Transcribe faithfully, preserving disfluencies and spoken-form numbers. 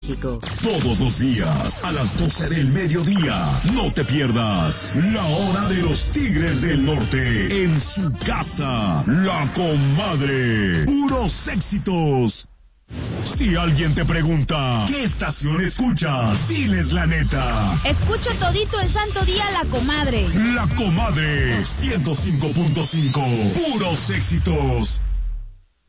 Todos los días, a las doce del mediodía, no te pierdas La Hora de los Tigres del Norte, en su casa, La Comadre. Puros éxitos. Si alguien te pregunta, ¿qué estación escuchas? Diles la neta. Escucho todito el santo día La Comadre. La Comadre, ciento cinco punto cinco. Puros éxitos.